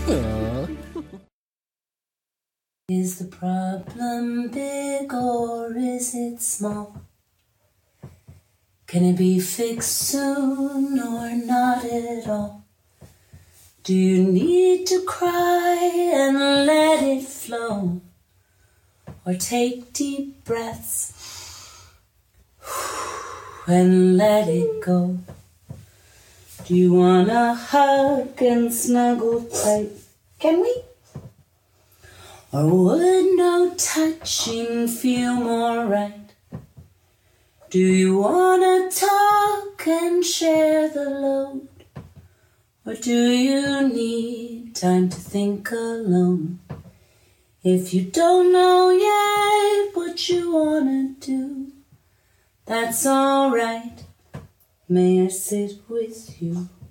Is the problem big or is it small? Can it be fixed soon or not at all? Do you need to cry and let it flow? Or take deep breaths and let it go? Do you wanna hug and snuggle tight? Can we? Or would no touching feel more right? Do you wanna talk and share the load? Or do you need time to think alone? If you don't know yet what you wanna do, that's alright. May I sit with you?